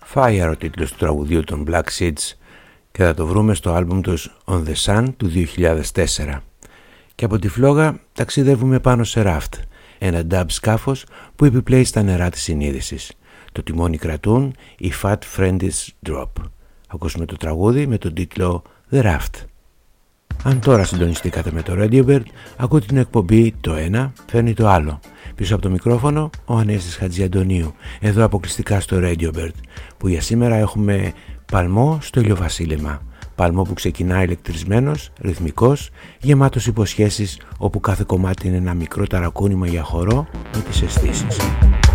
Fire ο τίτλος του τραγουδίου των Black Seeds και θα το βρούμε στο άλμπουμ τους On The Sun του 2004. Και από τη φλόγα ταξιδεύουμε πάνω σε ράφτ, ένα dub σκάφος που επιπλέει στα νερά της συνείδησης. Το τιμόνι κρατούν οι Fat Friendies Drop. Ακούσουμε το τραγούδι με τον τίτλο The Raft. Αν τώρα συντονιστήκατε με το Radiobird, ακούτε την εκπομπή «Το ένα φέρνει το άλλο». Πίσω από το μικρόφωνο ο Ανέστης Χατζιαντονίου, εδώ αποκλειστικά στο Radiobird, που για σήμερα έχουμε παλμό στο ηλιοβασίλεμα. Παλμό που ξεκινά ηλεκτρισμένος, ρυθμικός, γεμάτος υποσχέσεις, όπου κάθε κομμάτι είναι ένα μικρό ταρακούνημα για χορό με τις αισθήσεις.